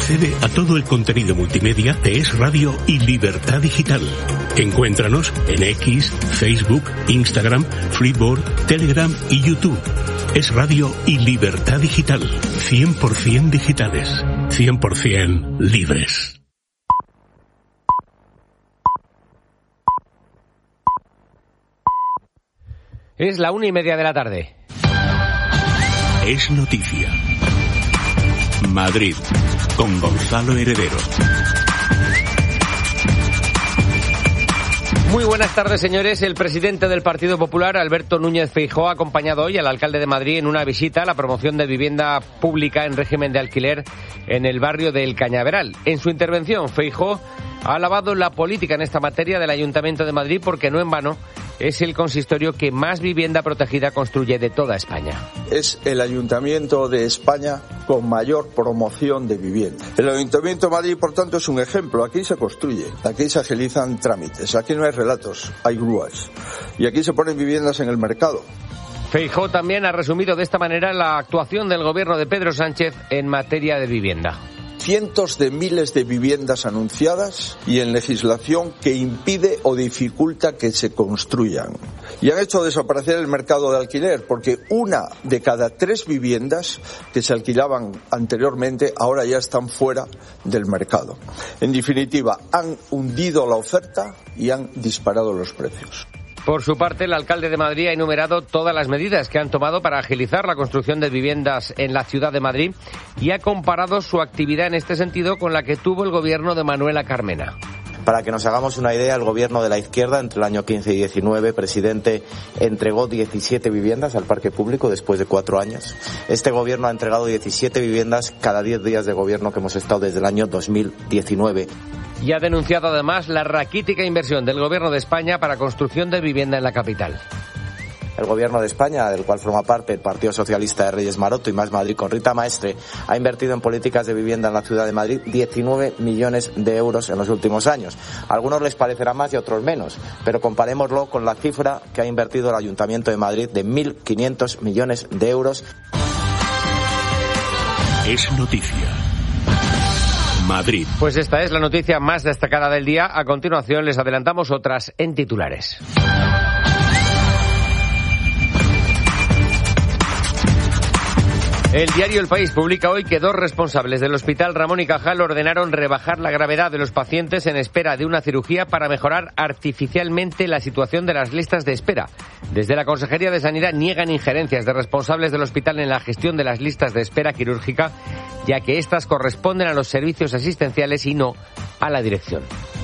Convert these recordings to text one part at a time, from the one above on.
Accede a todo el contenido multimedia de Es Radio y Libertad Digital. Encuéntranos en X, Facebook, Instagram, Flipboard, Telegram y YouTube. Es Radio y Libertad Digital. 100% digitales. 100% libres. Es la 1:30 de la tarde. Es noticia. Madrid, con Gonzalo Heredero. Muy buenas tardes, señores. El presidente del Partido Popular, Alberto Núñez Feijóo, ha acompañado hoy al alcalde de Madrid en una visita a la promoción de vivienda pública en régimen de alquiler en el barrio del Cañaveral. En su intervención, Feijóo ha alabado la política en esta materia del Ayuntamiento de Madrid porque no en vano es el consistorio que más vivienda protegida construye de toda España. Es el ayuntamiento de España con mayor promoción de vivienda. El Ayuntamiento de Madrid, por tanto, es un ejemplo. Aquí se construye, aquí se agilizan trámites, aquí no hay relatos, hay grúas. Y aquí se ponen viviendas en el mercado. Feijóo también ha resumido de esta manera la actuación del gobierno de Pedro Sánchez en materia de vivienda. Cientos de miles de viviendas anunciadas y en legislación que impide o dificulta que se construyan. Y han hecho desaparecer el mercado de alquiler, porque 1 de cada 3 viviendas que se alquilaban anteriormente ahora ya están fuera del mercado. En definitiva, han hundido la oferta y han disparado los precios. Por su parte, el alcalde de Madrid ha enumerado todas las medidas que han tomado para agilizar la construcción de viviendas en la ciudad de Madrid y ha comparado su actividad en este sentido con la que tuvo el gobierno de Manuela Carmena. Para que nos hagamos una idea, el gobierno de la izquierda, entre el año 15 y 19, presidente, entregó 17 viviendas al parque público después de 4 años. Este gobierno ha entregado 17 viviendas cada 10 días de gobierno que hemos estado desde el año 2019. Y ha denunciado además la raquítica inversión del gobierno de España para construcción de vivienda en la capital. El gobierno de España, del cual forma parte el Partido Socialista de Reyes Maroto y Más Madrid con Rita Maestre, ha invertido en políticas de vivienda en la ciudad de Madrid 19 millones de euros en los últimos años. A algunos les parecerá más y a otros menos, pero comparémoslo con la cifra que ha invertido el Ayuntamiento de Madrid de 1.500 millones de euros. Es noticia. Madrid. Pues esta es la noticia más destacada del día. A continuación les adelantamos otras en titulares. El diario El País publica hoy que 2 responsables del Hospital Ramón y Cajal ordenaron rebajar la gravedad de los pacientes en espera de una cirugía para mejorar artificialmente la situación de las listas de espera. Desde la Consejería de Sanidad niegan injerencias de responsables del hospital en la gestión de las listas de espera quirúrgica, ya que éstas corresponden a los servicios asistenciales y no a la dirección.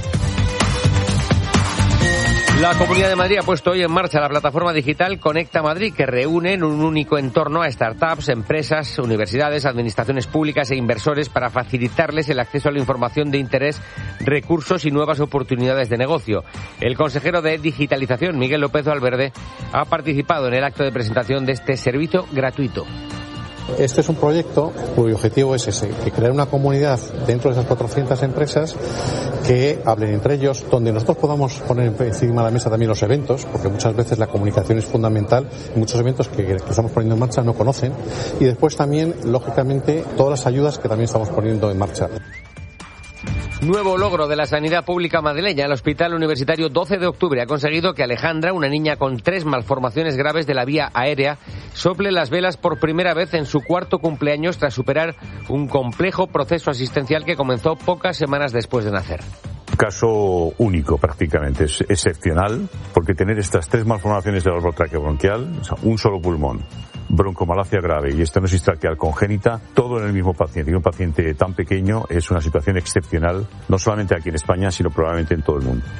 La Comunidad de Madrid ha puesto hoy en marcha la plataforma digital Conecta Madrid, que reúne en un único entorno a startups, empresas, universidades, administraciones públicas e inversores para facilitarles el acceso a la información de interés, recursos y nuevas oportunidades de negocio. El consejero de Digitalización, Miguel López Valverde, ha participado en el acto de presentación de este servicio gratuito. Este es un proyecto cuyo objetivo es ese, que crear una comunidad dentro de esas 400 empresas que hablen entre ellos, donde nosotros podamos poner encima de la mesa también los eventos, porque muchas veces la comunicación es fundamental, y muchos eventos que estamos poniendo en marcha no conocen, y después también, lógicamente, todas las ayudas que también estamos poniendo en marcha. Nuevo logro de la sanidad pública madrileña. El Hospital Universitario 12 de Octubre ha conseguido que Alejandra, una niña con 3 malformaciones graves de la vía aérea, sople las velas por primera vez en su 4º cumpleaños tras superar un complejo proceso asistencial que comenzó pocas semanas después de nacer. Caso único prácticamente, es excepcional, porque tener estas 3 malformaciones del árbol traqueobronquial, o sea, un solo pulmón, broncomalacia grave y estenosis traqueal congénita, todo en el mismo paciente. Y un paciente tan pequeño es una situación excepcional, no solamente aquí en España, sino probablemente en todo el mundo.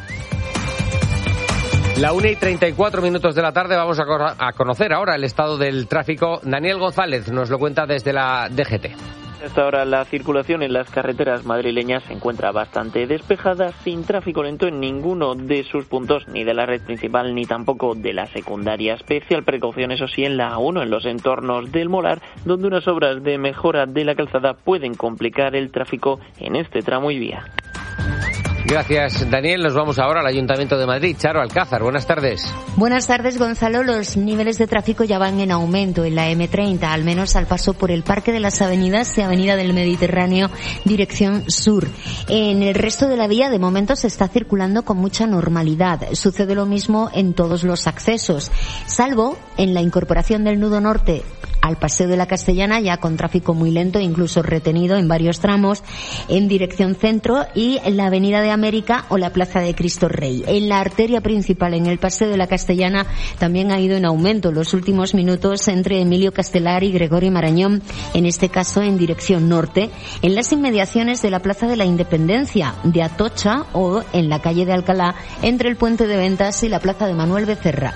La 1:34 de la tarde, vamos a conocer ahora el estado del tráfico. Daniel González nos lo cuenta desde la DGT. Hasta ahora la circulación en las carreteras madrileñas se encuentra bastante despejada, sin tráfico lento en ninguno de sus puntos, ni de la red principal ni tampoco de la secundaria. Especial precaución, eso sí, en la A1, en los entornos del Molar, donde unas obras de mejora de la calzada pueden complicar el tráfico en este tramo y vía. Gracias, Daniel. Nos vamos ahora al Ayuntamiento de Madrid. Charo Alcázar, buenas tardes. Buenas tardes, Gonzalo. Los niveles de tráfico ya van en aumento en la M30, al menos al paso por el Parque de las Avenidas y Avenida del Mediterráneo, dirección sur. En el resto de la vía, de momento, se está circulando con mucha normalidad. Sucede lo mismo en todos los accesos, salvo en la incorporación del nudo norte al Paseo de la Castellana, ya con tráfico muy lento, incluso retenido en varios tramos, en dirección centro, y en la Avenida de América o la Plaza de Cristo Rey. En la arteria principal, en el Paseo de la Castellana, también ha ido en aumento los últimos minutos entre Emilio Castelar y Gregorio Marañón, en este caso en dirección norte, en las inmediaciones de la Plaza de la Independencia, de Atocha, o en la calle de Alcalá, entre el Puente de Ventas y la Plaza de Manuel Becerra.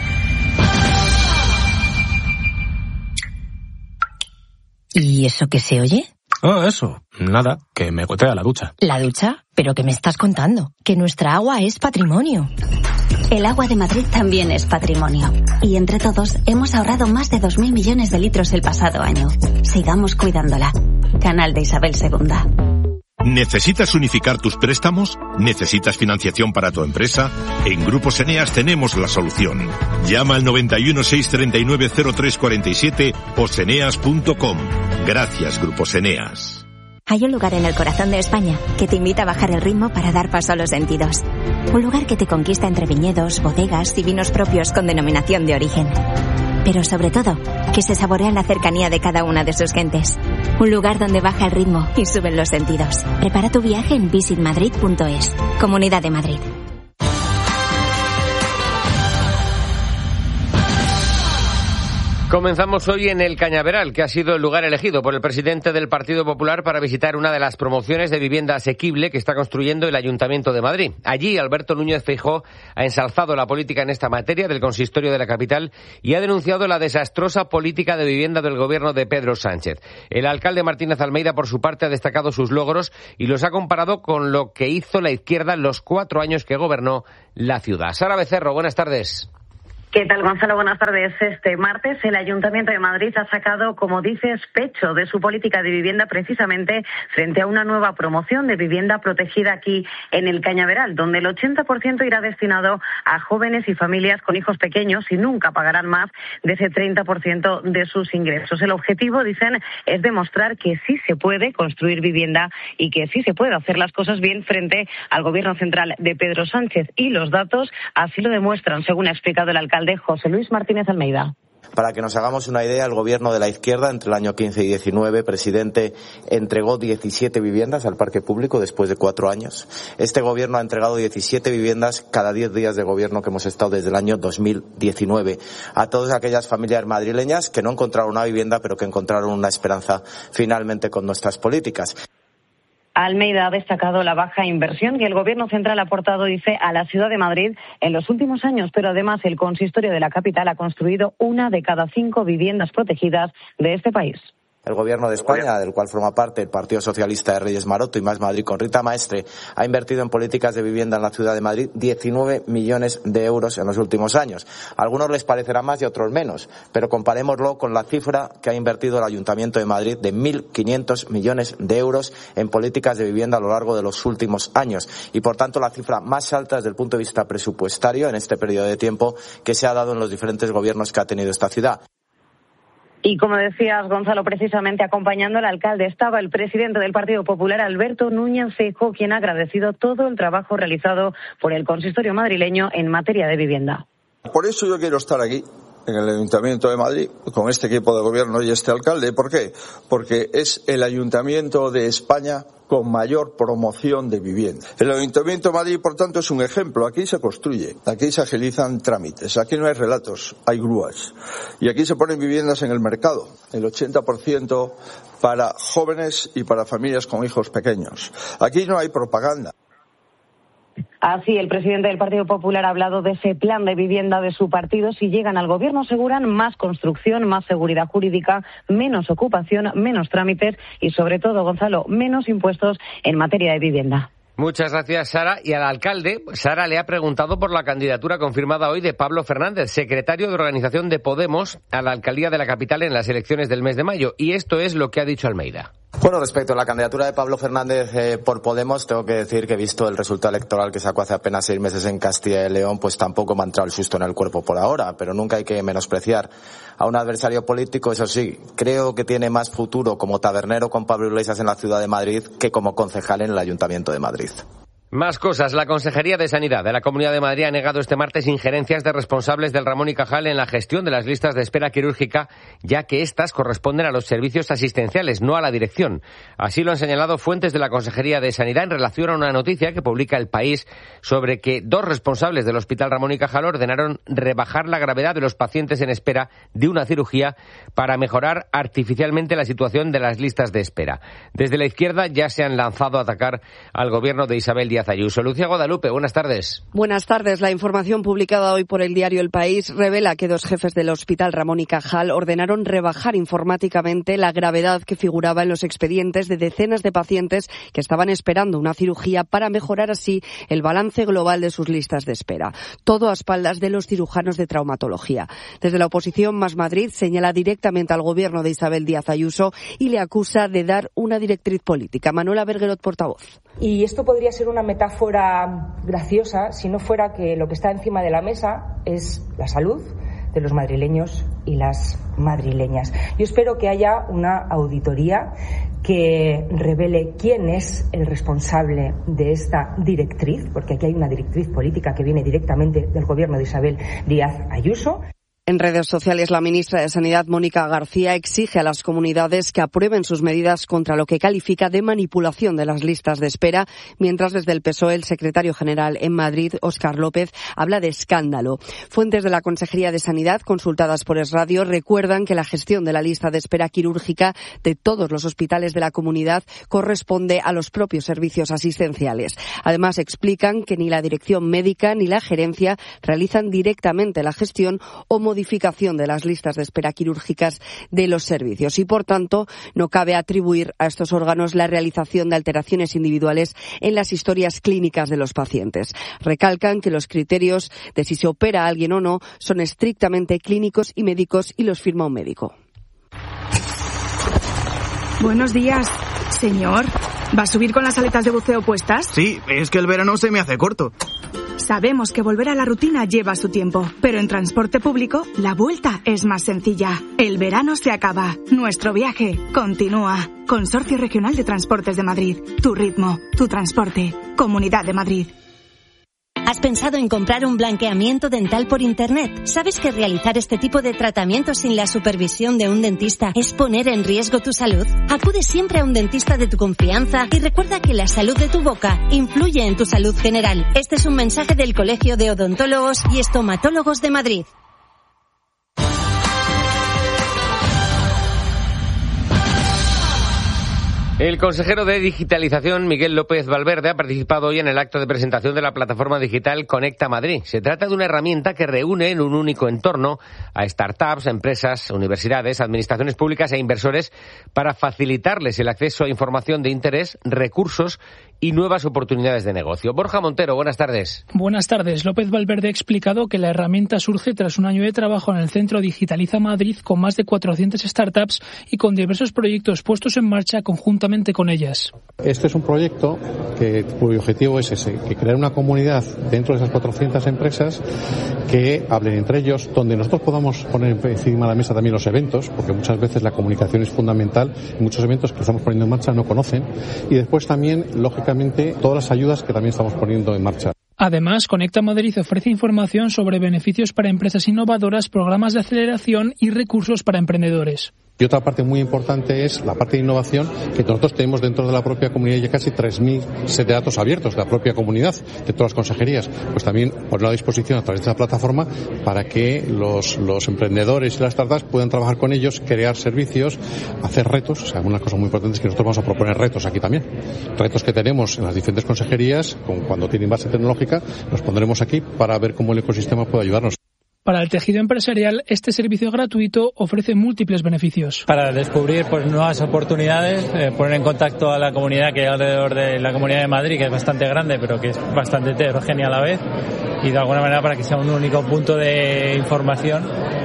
¿Y eso qué se oye? Oh, eso. Nada, que me gotea la ducha. ¿La ducha? ¿Pero qué me estás contando? Que nuestra agua es patrimonio. El agua de Madrid también es patrimonio. Y entre todos hemos ahorrado más de 2.000 millones de litros el pasado año. Sigamos cuidándola. Canal de Isabel II. ¿Necesitas unificar tus préstamos? ¿Necesitas financiación para tu empresa? En Grupos Eneas tenemos la solución. Llama al 91 639 0347 o seneas.com. Gracias, Grupos Eneas. Hay un lugar en el corazón de España que te invita a bajar el ritmo para dar paso a los sentidos. Un lugar que te conquista entre viñedos, bodegas y vinos propios con denominación de origen. Pero sobre todo, que se saborea la cercanía de cada una de sus gentes. Un lugar donde baja el ritmo y suben los sentidos. Prepara tu viaje en visitmadrid.es. Comunidad de Madrid. Comenzamos hoy en el Cañaveral, que ha sido el lugar elegido por el presidente del Partido Popular para visitar una de las promociones de vivienda asequible que está construyendo el Ayuntamiento de Madrid. Allí, Alberto Núñez Feijóo ha ensalzado la política en esta materia del consistorio de la capital y ha denunciado la desastrosa política de vivienda del gobierno de Pedro Sánchez. El alcalde Martínez Almeida, por su parte, ha destacado sus logros y los ha comparado con lo que hizo la izquierda en los 4 años que gobernó la ciudad. Sara Becerro, buenas tardes. ¿Qué tal, Gonzalo? Buenas tardes. Este martes el Ayuntamiento de Madrid ha sacado, como dices, pecho de su política de vivienda precisamente frente a una nueva promoción de vivienda protegida aquí en el Cañaveral, donde el 80% irá destinado a jóvenes y familias con hijos pequeños y nunca pagarán más de ese 30% de sus ingresos. El objetivo, dicen, es demostrar que sí se puede construir vivienda y que sí se puede hacer las cosas bien frente al gobierno central de Pedro Sánchez. Y los datos así lo demuestran, según ha explicado el alcalde José Luis Martínez Almeida. Para que nos hagamos una idea, el gobierno de la izquierda, entre el año 15 y 19, presidente, entregó 17 viviendas al parque público después de 4 años. Este gobierno ha entregado 17 viviendas cada 10 días de gobierno que hemos estado desde el año 2019 a todas aquellas familias madrileñas que no encontraron una vivienda, pero que encontraron una esperanza finalmente con nuestras políticas. Almeida ha destacado la baja inversión que el Gobierno central ha aportado, dice, a la ciudad de Madrid en los últimos años, pero además el consistorio de la capital ha construido 1 de cada 5 viviendas protegidas de este país. El Gobierno de España, del cual forma parte el Partido Socialista de Reyes Maroto y Más Madrid con Rita Maestre, ha invertido en políticas de vivienda en la ciudad de Madrid 19 millones de euros en los últimos años. A algunos les parecerá más y a otros menos, pero comparémoslo con la cifra que ha invertido el Ayuntamiento de Madrid de 1.500 millones de euros en políticas de vivienda a lo largo de los últimos años. Y, por tanto, la cifra más alta desde el punto de vista presupuestario en este periodo de tiempo que se ha dado en los diferentes gobiernos que ha tenido esta ciudad. Y como decías, Gonzalo, precisamente acompañando al alcalde estaba el presidente del Partido Popular, Alberto Núñez Feijóo, quien ha agradecido todo el trabajo realizado por el consistorio madrileño en materia de vivienda. Por eso yo quiero estar aquí, en el Ayuntamiento de Madrid, con este equipo de gobierno y este alcalde. ¿Por qué? Porque es el Ayuntamiento de España con mayor promoción de vivienda. El Ayuntamiento de Madrid, por tanto, es un ejemplo. Aquí se construye, aquí se agilizan trámites, aquí no hay relatos, hay grúas. Y aquí se ponen viviendas en el mercado, el 80% para jóvenes y para familias con hijos pequeños. Aquí no hay propaganda. Así, el presidente del Partido Popular ha hablado de ese plan de vivienda de su partido. Si llegan al gobierno, aseguran más construcción, más seguridad jurídica, menos ocupación, menos trámites y, sobre todo, Gonzalo, menos impuestos en materia de vivienda. Muchas gracias, Sara. Y al alcalde, Sara le ha preguntado por la candidatura confirmada hoy de Pablo Fernández, secretario de organización de Podemos, a la alcaldía de la capital en las elecciones del mes de mayo. Y esto es lo que ha dicho Almeida. Bueno, respecto a la candidatura de Pablo Fernández por Podemos, tengo que decir que he visto el resultado electoral que sacó hace apenas 6 meses en Castilla y León, pues tampoco me ha entrado el susto en el cuerpo por ahora, pero nunca hay que menospreciar a un adversario político. Eso sí, creo que tiene más futuro como tabernero con Pablo Iglesias en la ciudad de Madrid que como concejal en el Ayuntamiento de Madrid. Más cosas. La Consejería de Sanidad de la Comunidad de Madrid ha negado este martes injerencias de responsables del Ramón y Cajal en la gestión de las listas de espera quirúrgica, ya que éstas corresponden a los servicios asistenciales, no a la dirección. Así lo han señalado fuentes de la Consejería de Sanidad en relación a una noticia que publica El País sobre que 2 responsables del Hospital Ramón y Cajal ordenaron rebajar la gravedad de los pacientes en espera de una cirugía para mejorar artificialmente la situación de las listas de espera. Desde la izquierda ya se han lanzado a atacar al gobierno de Isabel Díaz Ayuso. Lucía Guadalupe, buenas tardes. Buenas tardes. La información publicada hoy por el diario El País revela que 2 jefes del Hospital Ramón y Cajal ordenaron rebajar informáticamente la gravedad que figuraba en los expedientes de decenas de pacientes que estaban esperando una cirugía para mejorar así el balance global de sus listas de espera. Todo a espaldas de los cirujanos de traumatología. Desde la oposición, Más Madrid señala directamente al gobierno de Isabel Díaz Ayuso y le acusa de dar una directriz política. Manuela Berguerot, portavoz. Y esto podría ser una metáfora graciosa si no fuera que lo que está encima de la mesa es la salud de los madrileños y las madrileñas. Yo espero que haya una auditoría que revele quién es el responsable de esta directriz, porque aquí hay una directriz política que viene directamente del gobierno de Isabel Díaz Ayuso. En redes sociales, la ministra de Sanidad, Mónica García, exige a las comunidades que aprueben sus medidas contra lo que califica de manipulación de las listas de espera, mientras desde el PSOE el secretario general en Madrid, Óscar López, habla de escándalo. Fuentes de la Consejería de Sanidad, consultadas por Es Radio, recuerdan que la gestión de la lista de espera quirúrgica de todos los hospitales de la comunidad corresponde a los propios servicios asistenciales. Además, explican que ni la dirección médica ni la gerencia realizan directamente la gestión o modificación de las listas de espera quirúrgicas de los servicios y, por tanto, no cabe atribuir a estos órganos la realización de alteraciones individuales en las historias clínicas de los pacientes. Recalcan que los criterios de si se opera a alguien o no son estrictamente clínicos y médicos y los firma un médico. Buenos días, señor. ¿Va a subir con las aletas de buceo puestas? Sí, es que el verano se me hace corto. Sabemos que volver a la rutina lleva su tiempo, pero en transporte público la vuelta es más sencilla. El verano se acaba, nuestro viaje continúa. Consorcio Regional de Transportes de Madrid. Tu ritmo, tu transporte. Comunidad de Madrid. ¿Has pensado en comprar un blanqueamiento dental por Internet? ¿Sabes que realizar este tipo de tratamientos sin la supervisión de un dentista es poner en riesgo tu salud? Acude siempre a un dentista de tu confianza y recuerda que la salud de tu boca influye en tu salud general. Este es un mensaje del Colegio de Odontólogos y Estomatólogos de Madrid. El consejero de Digitalización, Miguel López Valverde, ha participado hoy en el acto de presentación de la plataforma digital Conecta Madrid. Se trata de una herramienta que reúne en un único entorno a startups, empresas, universidades, administraciones públicas e inversores para facilitarles el acceso a información de interés, recursos y nuevas oportunidades de negocio. Borja Montero, buenas tardes. Buenas tardes. López Valverde ha explicado que la herramienta surge tras un año de trabajo en el Centro Digitaliza Madrid con más de 400 startups y con diversos proyectos puestos en marcha conjuntamente con ellas. Este es un proyecto cuyo objetivo es ese, que crear una comunidad dentro de esas 400 empresas que hablen entre ellos, donde nosotros podamos poner encima de la mesa también los eventos, porque muchas veces la comunicación es fundamental, muchos eventos que estamos poniendo en marcha no conocen, y después también, lógicamente, todas las ayudas que también estamos poniendo en marcha. Además, Conecta Madrid ofrece información sobre beneficios para empresas innovadoras, programas de aceleración y recursos para emprendedores. Y otra parte muy importante es la parte de innovación que nosotros tenemos dentro de la propia comunidad, ya casi 3.000 set de datos abiertos de la propia comunidad, de todas las consejerías. Pues también ponerlo a disposición a través de esta plataforma para que los emprendedores y las startups puedan trabajar con ellos, crear servicios, hacer retos. O sea, una cosa muy importante es que nosotros vamos a proponer retos aquí también. Retos que tenemos en las diferentes consejerías, cuando tienen base tecnológica, los pondremos aquí para ver cómo el ecosistema puede ayudarnos. Para el tejido empresarial, este servicio gratuito ofrece múltiples beneficios. Para descubrir nuevas oportunidades, poner en contacto a la comunidad que hay alrededor de la Comunidad de Madrid, que es bastante grande, pero que es bastante heterogénea a la vez, y de alguna manera para que sea un único punto de información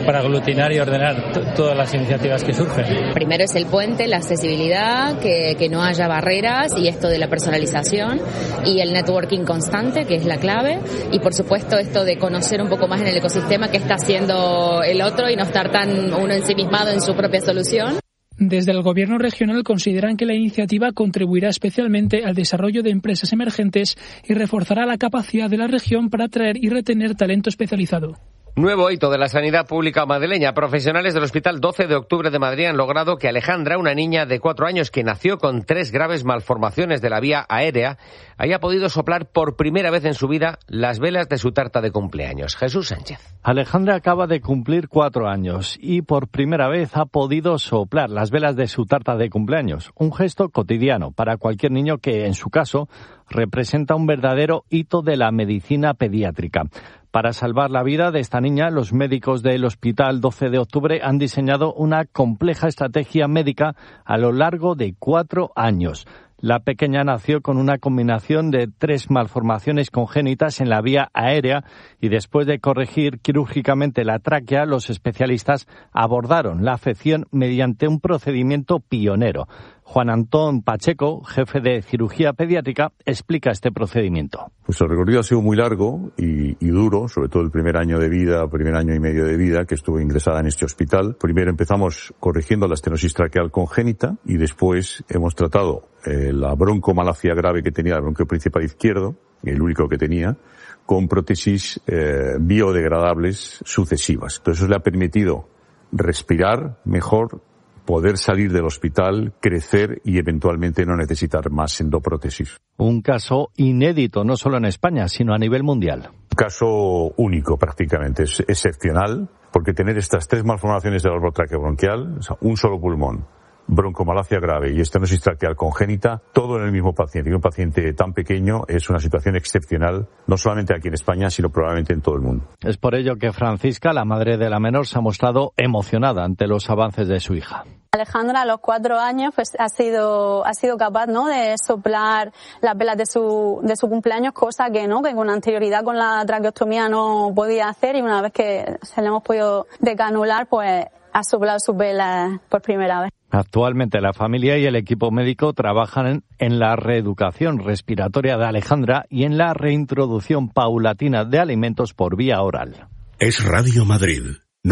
para aglutinar y ordenar todas las iniciativas que surgen. Primero es el puente, la accesibilidad, que no haya barreras y esto de la personalización y el networking constante, que es la clave, y por supuesto esto de conocer un poco más en el ecosistema qué está haciendo el otro y no estar tan uno ensimismado en su propia solución. Desde el Gobierno regional consideran que la iniciativa contribuirá especialmente al desarrollo de empresas emergentes y reforzará la capacidad de la región para atraer y retener talento especializado. Nuevo hito de la sanidad pública madrileña. Profesionales del Hospital 12 de Octubre de Madrid han logrado que Alejandra, una niña de 4 años que nació con 3 graves malformaciones de la vía aérea, haya podido soplar por primera vez en su vida las velas de su tarta de cumpleaños. Jesús Sánchez. Alejandra acaba de cumplir 4 años y por primera vez ha podido soplar las velas de su tarta de cumpleaños. Un gesto cotidiano para cualquier niño que, en su caso, representa un verdadero hito de la medicina pediátrica. Para salvar la vida de esta niña, los médicos del Hospital 12 de Octubre han diseñado una compleja estrategia médica a lo largo de 4 años. La pequeña nació con una combinación de 3 malformaciones congénitas en la vía aérea y después de corregir quirúrgicamente la tráquea, los especialistas abordaron la afección mediante un procedimiento pionero. Juan Antón Pacheco, jefe de cirugía pediátrica, explica este procedimiento. Pues el recorrido ha sido muy largo y duro, sobre todo el primer año de vida, primer año y medio de vida que estuve ingresada en este hospital. Primero empezamos corrigiendo la estenosis traqueal congénita y después hemos tratado la broncomalacia grave que tenía, el bronquio principal izquierdo, el único que tenía, con prótesis biodegradables sucesivas. Entonces eso le ha permitido respirar mejor, poder salir del hospital, crecer y eventualmente no necesitar más endoprótesis. Un caso inédito, no solo en España, sino a nivel mundial. Un caso único prácticamente, es excepcional, porque tener estas 3 malformaciones del árbol traqueobronquial, o sea, un solo pulmón, broncomalacia grave y estenosis traqueal congénita, todo en el mismo paciente. Y un paciente tan pequeño es una situación excepcional, no solamente aquí en España, sino probablemente en todo el mundo. Es por ello que Francisca, la madre de la menor, se ha mostrado emocionada ante los avances de su hija. Alejandra a los 4 años pues ha sido capaz, ¿no?, de soplar las velas de su cumpleaños, cosa que con anterioridad con la traqueostomía no podía hacer, y una vez que se le hemos podido decanular, pues ha soplado sus velas por primera vez. Actualmente la familia y el equipo médico trabajan en la reeducación respiratoria de Alejandra y en la reintroducción paulatina de alimentos por vía oral. Es Radio Madrid,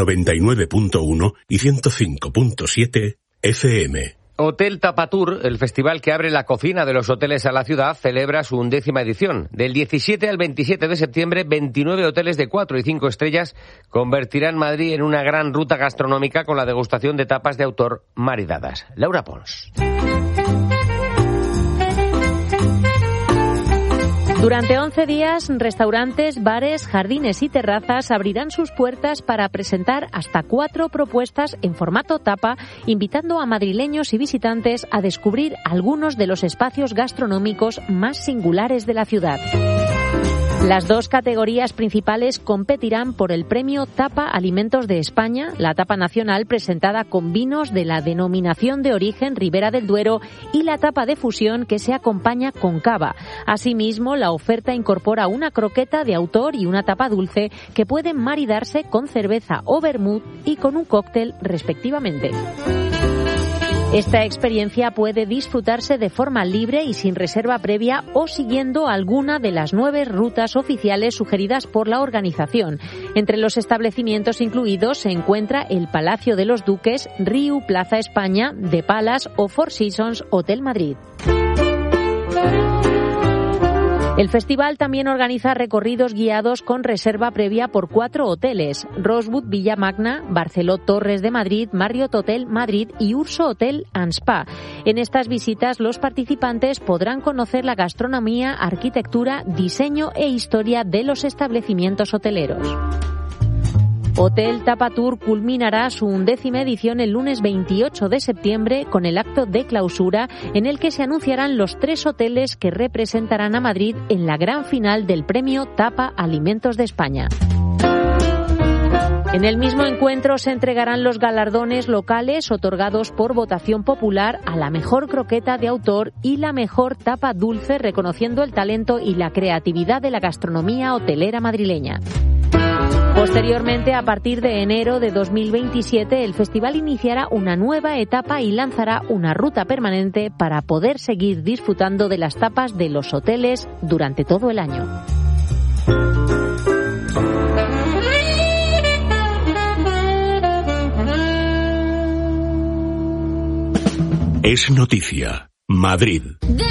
99.1 y 105.7 FM. Hotel Tapatur, el festival que abre la cocina de los hoteles a la ciudad, celebra su 11ª edición. Del 17 al 27 de septiembre, 29 hoteles de 4 y 5 estrellas convertirán Madrid en una gran ruta gastronómica con la degustación de tapas de autor maridadas. Laura Pons. Durante 11 días, restaurantes, bares, jardines y terrazas abrirán sus puertas para presentar hasta 4 propuestas en formato tapa, invitando a madrileños y visitantes a descubrir algunos de los espacios gastronómicos más singulares de la ciudad. Las 2 categorías principales competirán por el premio Tapa Alimentos de España, la tapa nacional presentada con vinos de la denominación de origen Ribera del Duero, y la tapa de fusión que se acompaña con cava. Asimismo, la oferta incorpora una croqueta de autor y una tapa dulce que pueden maridarse con cerveza o vermut y con un cóctel respectivamente. Esta experiencia puede disfrutarse de forma libre y sin reserva previa o siguiendo alguna de las 9 rutas oficiales sugeridas por la organización. Entre los establecimientos incluidos se encuentra el Palacio de los Duques, Riu Plaza España, The Palace o Four Seasons Hotel Madrid. El festival también organiza recorridos guiados con reserva previa por 4 hoteles: Rosewood Villa Magna, Barceló Torres de Madrid, Marriott Hotel Madrid y Urso Hotel and Spa. En estas visitas los participantes podrán conocer la gastronomía, arquitectura, diseño e historia de los establecimientos hoteleros. Hotel Tapatur culminará su 11ª edición el lunes 28 de septiembre con el acto de clausura en el que se anunciarán los 3 hoteles que representarán a Madrid en la gran final del premio Tapa Alimentos de España. En el mismo encuentro se entregarán los galardones locales otorgados por votación popular a la mejor croqueta de autor y la mejor tapa dulce, reconociendo el talento y la creatividad de la gastronomía hotelera madrileña. Posteriormente, a partir de enero de 2027, el festival iniciará una nueva etapa y lanzará una ruta permanente para poder seguir disfrutando de las tapas de los hoteles durante todo el año. Es noticia. Madrid.